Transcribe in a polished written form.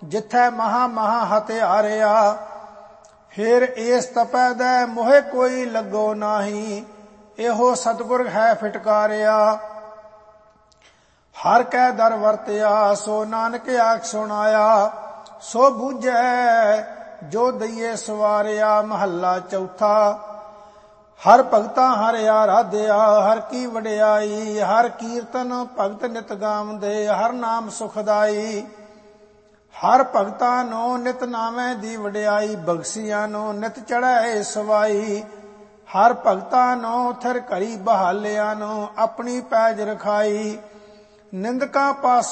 ਜਿੱਥੈ ਮਹਾ ਮਹਾ ਹਥਿਆਰਿਆ। ਫੇਰ ਏਸ ਤਪੈ ਦੈ ਮੋਹਿ ਕੋਈ ਲੱਗੋ ਨਾਹੀ, ਇਹੋ ਸਤਿਗੁਰ ਹੈ ਫਿਟਕਾਰਿਆ। ਹਰ ਕੈ ਦਰ ਵਰਤਿਆ ਸੋ ਨਾਨਕ ਆਖ ਸੁਣਾਇਆ, ਸੋ ਬੂਝੈ ਜੋ ਦਈਏ ਸਵਾਰਿਆ। ਮਹੱਲਾ ਚੌਥਾ। ਹਰ ਭਗਤਾ ਹਰ ਆਰਾਧਿਆ, ਹਰ ਕੀ ਵਡਿਆਈ। ਹਰ ਕੀਰਤਨ ਭਗਤ ਨਿਤ ਗਾਵਦੇ, ਹਰ ਨਾਮ ਸੁਖਦਾਈ। ਹਰ ਭਗਤਾਂ ਨੂੰ ਨਿਤ ਨਾਵੇਂ ਦੀ ਵਡਿਆਈ, ਬਖਸ਼ੀਆਂ ਨੂੰ ਨਿਤ ਚੜ੍ਹੈ ਸਵਾਈ। ਹਰ ਭਗਤਾਂ ਨੂੰ ਥਿਰ ਘੜੀ ਬਹਾਲਿਆਂ ਨੂੰ, ਆਪਣੀ ਪੈਜ ਰਖਾਈ। ਨਿੰਦਕਾਂ ਪਾਸੋਂ